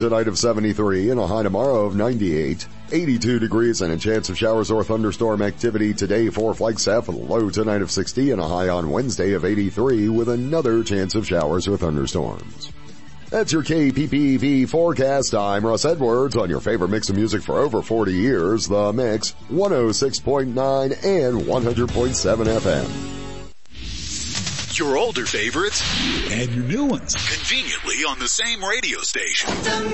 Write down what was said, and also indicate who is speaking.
Speaker 1: tonight of 73 and a high tomorrow of 98. 82 degrees and a chance of showers or thunderstorm activity today for Flagstaff with a low tonight of 60 and a high on Wednesday of 83 with another chance of showers or thunderstorms. That's your KPPV forecast. I'm Russ Edwards on your favorite mix of music for over 40 years, The Mix, 106.9 and 100.7 FM.
Speaker 2: Your older favorites
Speaker 3: and your new ones
Speaker 2: conveniently on the same radio station.